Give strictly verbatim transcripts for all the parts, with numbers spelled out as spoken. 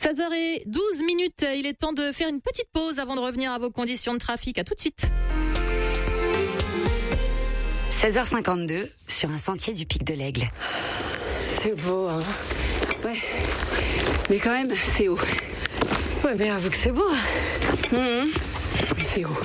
seize heures douze minutes, il est temps de faire une petite pause avant de revenir à vos conditions de trafic. À tout de suite. seize heures cinquante-deux, sur un sentier du Pic de l'Aigle. C'est beau, hein. Ouais. Mais quand même, c'est haut. Ouais, mais avoue que c'est beau. Mmh. Mais c'est haut.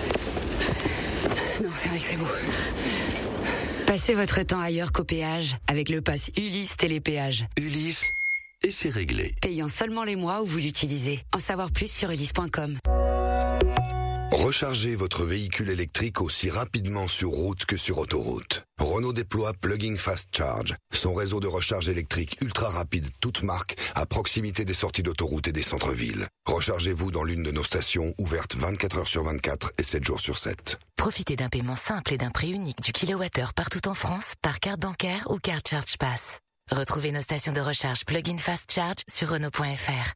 Non, c'est vrai que c'est beau. Passez votre temps ailleurs qu'au péage avec le pass Ulysse Télépéage. Ulysse, et c'est réglé. Payant seulement les mois où vous l'utilisez. En savoir plus sur ulysse point com. Rechargez votre véhicule électrique aussi rapidement sur route que sur autoroute. Renault déploie Plug-in Fast Charge, son réseau de recharge électrique ultra rapide, toute marque, à proximité des sorties d'autoroute et des centres-villes. Rechargez-vous dans l'une de nos stations, ouvertes vingt-quatre heures sur vingt-quatre et sept jours sur sept. Profitez d'un paiement simple et d'un prix unique du kilowattheure partout en France par carte bancaire ou carte Charge Pass. Retrouvez nos stations de recharge Plug-in Fast Charge sur Renault point F R.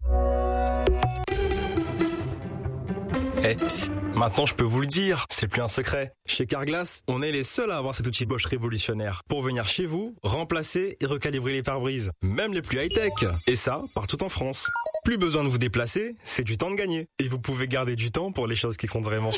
Eh, psst, maintenant je peux vous le dire, c'est plus un secret. Chez Carglass, on est les seuls à avoir cet outil Bosch révolutionnaire pour venir chez vous, remplacer et recalibrer les pare-brises, même les plus high-tech. Et ça, partout en France. Plus besoin de vous déplacer, c'est du temps de gagner. Et vous pouvez garder du temps pour les choses qui comptent vraiment.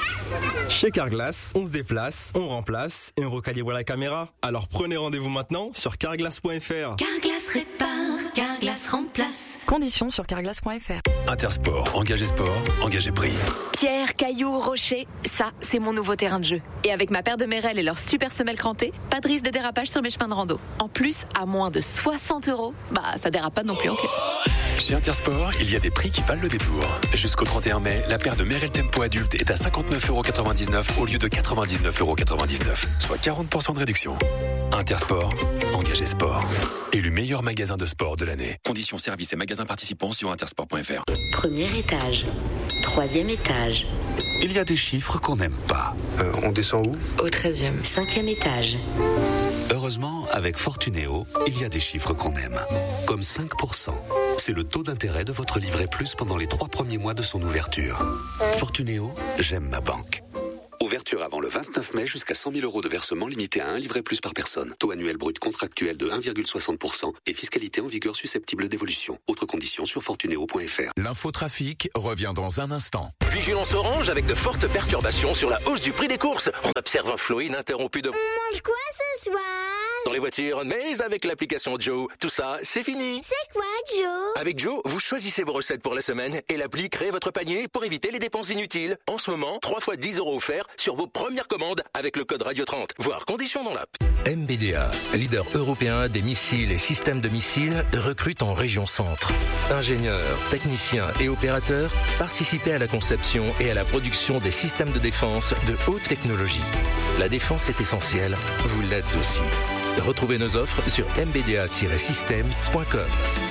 Chez Carglass, on se déplace, on remplace et on recalibre la caméra. Alors prenez rendez-vous maintenant sur carglass point F R. Carglass répare, Carglass remplace. Conditions sur carglass point F R. Intersport, engagé sport, engagé prix. Pierre, cailloux, rocher, ça, c'est mon nouveau terrain de jeu. Et avec ma paire de Merrell et leur super semelle crantée, pas de risque de dérapage sur mes chemins de rando. En plus, à moins de soixante euros, bah ça dérape pas non plus en caisse. Chez Intersport, il y a des prix qui valent le détour. Jusqu'au trente et un mai, la paire de Merrell Tempo adulte est à cinquante-neuf euros quatre-vingt-dix-neuf au lieu de quatre-vingt-dix-neuf euros quatre-vingt-dix-neuf, soit quarante pour cent de réduction. Intersport, engagé sport. Élu meilleur magasin de sport de l'année. Conditions, services et magasins participants sur intersport point F R. Premier étage. Troisième étage. Il y a des chiffres qu'on n'aime pas. Euh, on descend où? Au treizième. Cinquième étage. Heureusement, avec Fortunéo, il y a des chiffres qu'on aime. Comme cinq pour cent. C'est le taux d'intérêt de votre livret plus pendant les trois premiers mois de son ouverture. Fortunéo, j'aime ma banque. Ouverture avant le vingt-neuf mai jusqu'à cent mille euros de versement limité à un livret plus par personne. Taux annuel brut contractuel de un virgule soixante pour cent et fiscalité en vigueur susceptible d'évolution. Autres conditions sur fortunéo point F R. L'infotrafic revient dans un instant. Vigilance orange avec de fortes perturbations sur la hausse du prix des courses. On observe un flot ininterrompu de... On mange quoi ce soir? Dans les voitures, mais avec l'application Joe, tout ça, c'est fini. C'est quoi Joe? Avec Joe, vous choisissez vos recettes pour la semaine et l'appli crée votre panier pour éviter les dépenses inutiles. En ce moment, trois fois dix euros offerts sur vos premières commandes avec le code Radio trente. Voir conditions dans l'app. M B D A, leader européen des missiles et systèmes de missiles, recrute en région centre. Ingénieurs, techniciens et opérateurs, participez à la conception et à la production des systèmes de défense de haute technologie. La défense est essentielle, vous l'êtes aussi. Retrouvez nos offres sur m b d a tiret systems point com.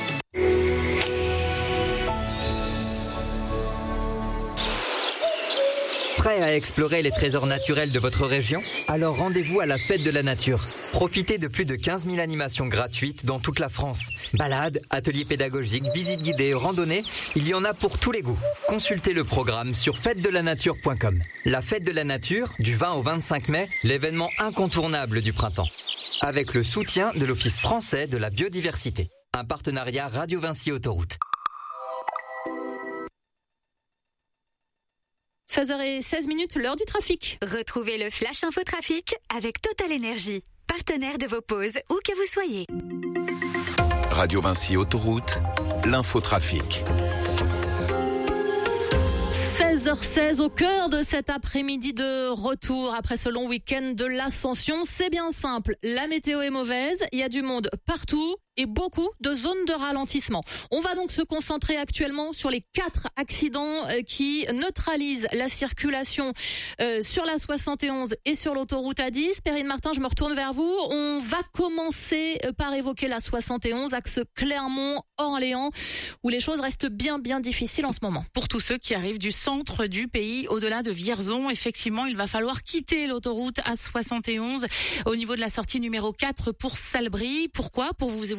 Prêt à explorer les trésors naturels de votre région? Alors rendez-vous à la Fête de la Nature. Profitez de plus de quinze mille animations gratuites dans toute la France. Balades, ateliers pédagogiques, visites guidées, randonnées, il y en a pour tous les goûts. Consultez le programme sur fête de la nature point com. La Fête de la Nature, du vingt au vingt-cinq mai, l'événement incontournable du printemps. Avec le soutien de l'Office français de la biodiversité. Un partenariat Radio Vinci Autoroute. seize heures seize minutes, l'heure du trafic. Retrouvez le Flash Info Trafic avec Total Énergie, partenaire de vos pauses, où que vous soyez. Radio Vinci Autoroute, l'infotrafic. seize heures seize au cœur de cet après-midi de retour après ce long week-end de l'Ascension. C'est bien simple, la météo est mauvaise, il y a du monde partout et beaucoup de zones de ralentissement. On va donc se concentrer actuellement sur les quatre accidents qui neutralisent la circulation euh, sur la soixante et onze et sur l'autoroute A dix. Perrine Martin, je me retourne vers vous. On va commencer par évoquer la soixante et onze, axe Clermont-Orléans, où les choses restent bien, bien difficiles en ce moment. Pour tous ceux qui arrivent du centre du pays, au-delà de Vierzon, effectivement, il va falloir quitter l'autoroute A soixante et onze au niveau de la sortie numéro quatre pour Salbris. Pourquoi? Pour vous vous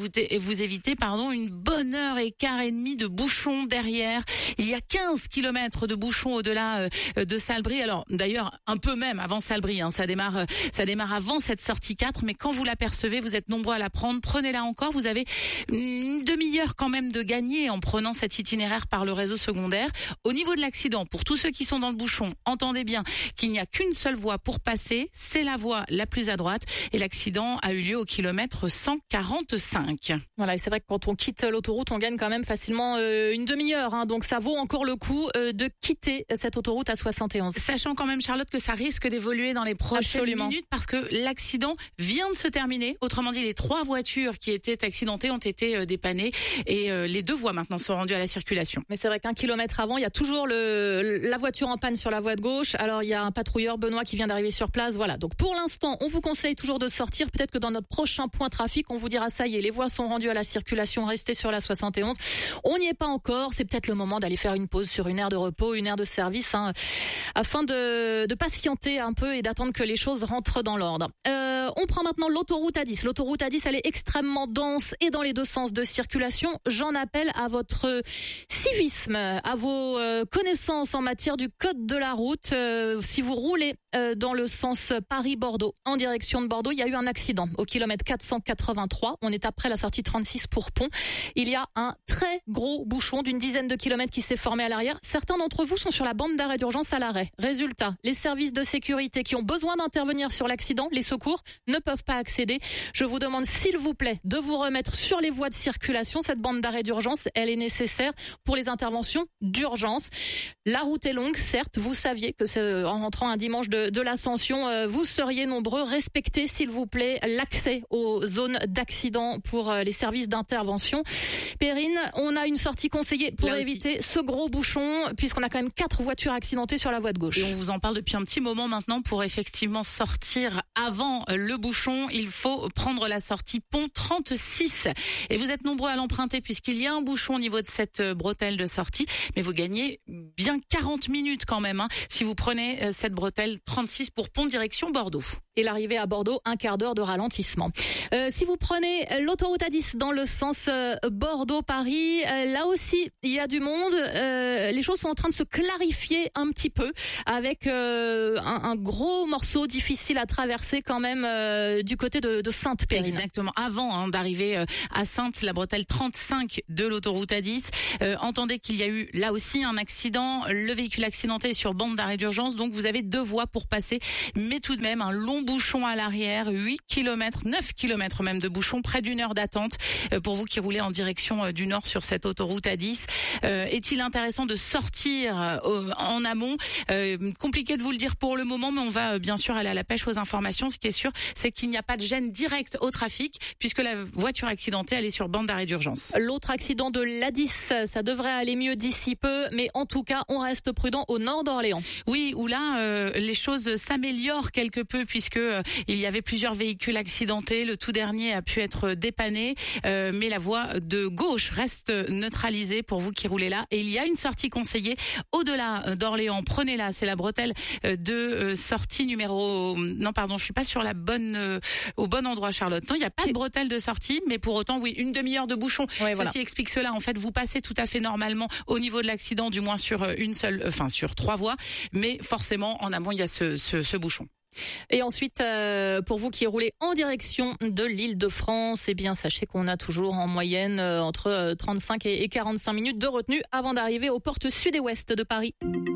évitez, vous évitez pardon, une bonne heure et quart et demie de bouchons derrière. Il y a quinze kilomètres de bouchons au-delà de Salbris. Alors d'ailleurs, un peu même avant Salbris, hein, ça démarre ça démarre avant cette sortie quatre, mais quand vous l'apercevez, vous êtes nombreux à la prendre. Prenez-la encore, vous avez une demi-heure quand même de gagner en prenant cet itinéraire par le réseau secondaire. Au niveau de l'accident, pour tous ceux qui sont dans le bouchon, entendez bien qu'il n'y a qu'une seule voie pour passer, c'est la voie la plus à droite, et l'accident a eu lieu au kilomètre cent quarante-cinq. Voilà, et c'est vrai que quand on quitte l'autoroute, on gagne quand même facilement euh, une demi-heure, hein, donc ça vaut encore le coup euh, de quitter cette autoroute à soixante et onze. Sachant quand même, Charlotte, que ça risque d'évoluer dans les prochaines Absolument. minutes parce que l'accident vient de se terminer. Autrement dit, les trois voitures qui étaient accidentées ont été euh, dépannées et euh, les deux voies maintenant sont rendues à la circulation. Mais c'est vrai qu'un kilomètre avant, il y a toujours le, la voiture en panne sur la voie de gauche. Alors il y a un patrouilleur, Benoît, qui vient d'arriver sur place. Voilà. Donc pour l'instant, on vous conseille toujours de sortir. Peut-être que dans notre prochain point trafic, on vous dira ça y est, les voies sont rendues à la circulation, restez sur la soixante et onze. On n'y est pas encore. C'est peut-être le moment d'aller faire une pause sur une aire de repos, une aire de service, hein, afin de, de patienter un peu et d'attendre que les choses rentrent dans l'ordre. Euh, on prend maintenant l'autoroute A dix. L'autoroute A dix, elle est extrêmement dense et dans les deux sens de circulation. J'en appelle à votre civisme, à vos euh, connaissances en matière du code de la route. Euh, si vous roulez euh, dans le sens Paris-Bordeaux, en direction de Bordeaux, il y a eu un accident au kilomètre quatre cent quatre-vingt-trois. On est après la sortie trente-six pour Pont. Il y a un très gros bouchon d'une dizaine de kilomètres qui s'est formé à l'arrière. Certains d'entre vous sont sur la bande d'arrêt d'urgence à l'arrêt. Résultat, les services de sécurité qui ont besoin d'intervenir sur l'accident, les secours, ne peuvent pas accéder. Je vous demande, s'il vous plaît, de vous remettre sur les voies de circulation. Cette bande d'arrêt d'urgence, elle est nécessaire pour les interventions d'urgence. La route est longue, certes. Vous saviez que c'est, en rentrant un dimanche de, de l'Ascension, euh, vous seriez nombreux. Respectez, s'il vous plaît, l'accès aux zones d'accident pour euh, les services d'intervention. Perrine, on a une sortie conseillée pour Là éviter aussi. ce gros bouchon, puisqu'on a quand même quatre voitures accidentées sur la voie de gauche. Et on vous en parle depuis un petit moment maintenant. Pour effectivement sortir avant le bouchon, il faut prendre la sortie Pont trente-six. Et vous êtes nombreux à l'emprunter puisqu'il y a un bouchon au niveau de cette bretelle de sortie. Mais vous gagnez bien quarante minutes quand même, hein, si vous prenez cette bretelle trente-six pour Pont direction Bordeaux. Et l'arrivée à Bordeaux, un quart d'heure de ralentissement. Euh, si vous prenez l'autoroute A dix dans le sens euh, Bordeaux-Paris, euh, là aussi, il y a du monde. Euh, les choses sont en train de se clarifier un petit peu avec euh, un, un gros morceau difficile à traverser quand même euh, du côté de, de Sainte-Périne. Exactement. Avant hein, d'arriver euh, à Sainte, la bretelle trente-cinq de l'autoroute A dix, euh, entendez qu'il y a eu là aussi un accident. Le véhicule accidenté est sur bande d'arrêt d'urgence, donc vous avez deux voies pour passer, mais tout de même un long bouchon à l'arrière, huit kilomètres, neuf kilomètres même de bouchon, près d'une heure d'attente euh, pour vous qui roulez en direction euh, du nord sur cette autoroute A dix. Euh, est-il intéressant de sortir euh, en amont? euh, Compliqué de vous le dire pour le moment, mais on va euh, bien sûr aller à la pêche aux informations. Ce qui est sûr, c'est qu'il n'y a pas de gêne directe au trafic puisque la voiture accidentée, elle est sur bande d'arrêt d'urgence. L'autre accident de l'A dix, ça devrait aller mieux d'ici peu, mais en tout cas, on reste prudent au nord d'Orléans. Oui, où là, euh, les choses s'améliorent quelque peu puisque euh, il y avait plusieurs véhicules accidentés. Le tout dernier a pu être dépanné, euh, mais la voie de gauche reste neutralisée pour vous qui roulez là. Et il y a une sortie conseillée au-delà d'Orléans. Prenez-la, c'est la bretelle de euh, sortie numéro... Non, pardon, je suis pas sur la bonne, euh, au bon endroit, Charlotte. Non, il n'y a pas de bretelle de sortie, mais pour autant, oui, une demi-heure de bouchon. Ouais, Ceci voilà. explique cela. En fait, vous passez tout à fait normalement au niveau de l'accident, du moins sur une seule, enfin sur trois voies, mais forcément en amont il y a ce, ce, ce bouchon. Et ensuite, euh, pour vous qui roulez en direction de l'Île-de-France, eh bien sachez qu'on a toujours en moyenne euh, entre euh, trente-cinq et quarante-cinq minutes de retenue avant d'arriver aux portes sud et ouest de Paris.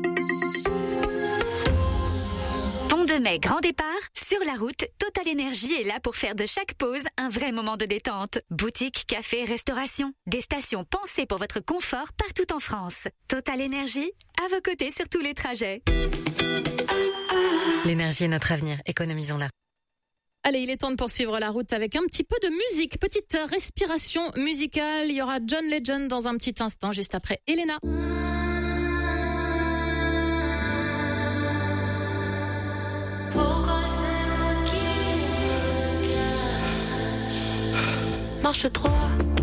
Pont de Mai, grand départ. Sur la route, Total Énergie est là pour faire de chaque pause un vrai moment de détente. Boutique, café, restauration. Des stations pensées pour votre confort partout en France. Total Énergie, à vos côtés sur tous les trajets. L'énergie est notre avenir, économisons-la. Allez, il est temps de poursuivre la route avec un petit peu de musique. Petite respiration musicale. Il y aura John Legend dans un petit instant, juste après Elena. Marche trois.